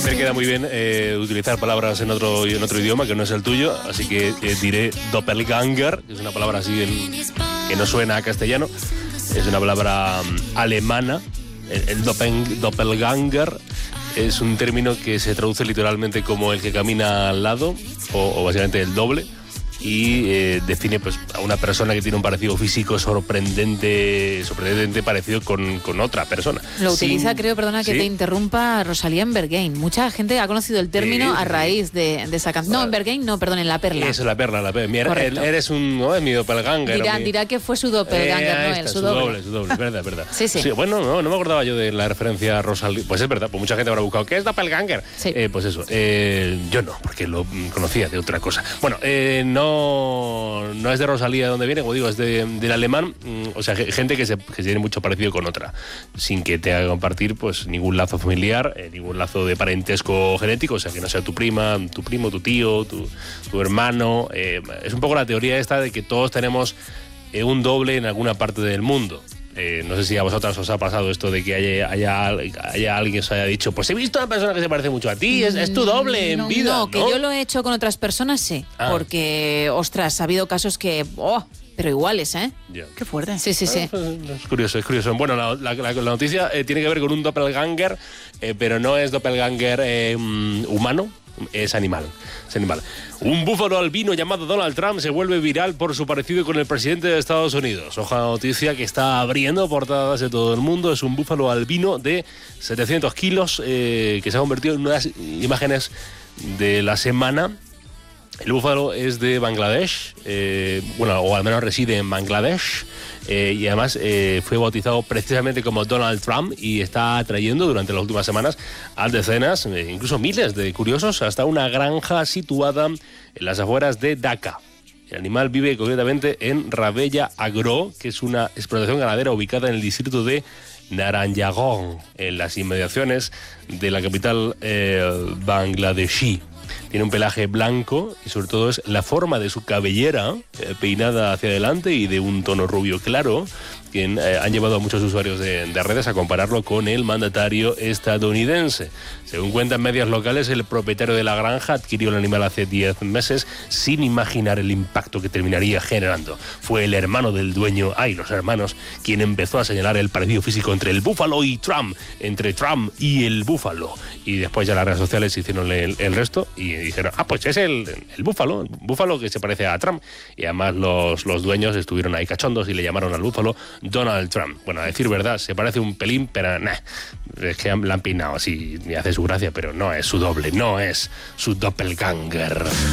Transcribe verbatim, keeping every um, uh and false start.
Siempre queda muy bien eh, utilizar palabras en otro, en otro idioma que no es el tuyo, así que eh, diré doppelganger, que es una palabra así en, que no suena a castellano, es una palabra um, alemana. El, el doppel, doppelganger es un término que se traduce literalmente como el que camina al lado, o, o básicamente el doble, y eh, define pues, a una persona que tiene un parecido físico sorprendente, sorprendente parecido con, con otra persona. Lo utiliza, Sin, creo, perdona que ¿sí? te interrumpa, Rosalía en Berghain. Mucha gente ha conocido el término Sí, a sí, raíz de, de esa canción. No, en Berghain no, perdón, en La Perla. Eso, La Perla, La Perla. Mira, Correcto. eres un, no, es mi doppelganger. Dirá, mi... dirá que fue su doppelganger, eh, no está, él, su, su doble. doble. Su doble, es verdad, es verdad. Sí, sí. sí bueno, no, no me acordaba yo de la referencia a Rosalía. Pues es verdad, pues mucha gente habrá buscado, ¿qué es doppelganger? Sí. Eh, pues eso, eh, yo no, porque lo conocía de otra cosa. Bueno, eh, no, no es de Rosalía de donde viene, como digo, es de, del alemán, o sea, gente que se, que se tiene mucho parecido con otra, sin que te haga compartir pues ningún lazo familiar, eh, ningún lazo de parentesco genético, o sea, que no sea tu prima, tu primo, tu tío, tu, tu hermano. Eh, es un poco la teoría esta de que todos tenemos eh, un doble en alguna parte del mundo. Eh, no sé si a vosotras os ha pasado esto de que haya, haya, haya alguien que os haya dicho, pues he visto a una persona que se parece mucho a ti, es, es tu doble en no, vida. No, ¿no? que yo lo he hecho con otras personas, sí. Ah. Porque, ostras, ha habido casos que... Oh, pero iguales, ¿eh? Yeah. Qué fuerte. Sí, sí, sí. Ah, pues, es curioso, es curioso. Bueno, la, la, la, la noticia eh, tiene que ver con un doppelganger, eh, pero no es doppelganger eh, humano, es animal. Es animal. Un búfalo albino llamado Donald Trump se vuelve viral por su parecido con el presidente de Estados Unidos. Ojalá noticia que está abriendo portadas de todo el mundo. Es un búfalo albino de setecientos kilos eh, que se ha convertido en una de las imágenes de la semana. El búfalo es de Bangladesh, eh, bueno, o al menos reside en Bangladesh, eh, y además eh, fue bautizado precisamente como Donald Trump y está atrayendo durante las últimas semanas a decenas, eh, incluso miles de curiosos, hasta una granja situada en las afueras de Dhaka. El animal vive concretamente en Rabella Agro, que es una explotación ganadera ubicada en el distrito de Naranjagong, en las inmediaciones de la capital eh, bangladesí. Tiene un pelaje blanco y sobre todo es la forma de su cabellera eh, peinada hacia adelante y de un tono rubio claro, que eh, han llevado a muchos usuarios de, de redes a compararlo con el mandatario estadounidense. Según cuentan medios locales, el propietario de la granja adquirió el animal hace diez meses sin imaginar el impacto que terminaría generando. Fue el hermano del dueño, ay, los hermanos, quien empezó a señalar el parecido físico entre el búfalo y Trump, entre Trump y el búfalo. Y después ya las redes sociales hicieron el, el resto y dijeron, ah, pues es el, el búfalo, el búfalo que se parece a Trump. Y además los, los dueños estuvieron ahí cachondos y le llamaron al búfalo Donald Trump. Bueno, a decir verdad, se parece un pelín, pero nah, es que la han peinado así y hace su gracia, pero no es su doble, no es su doppelganger.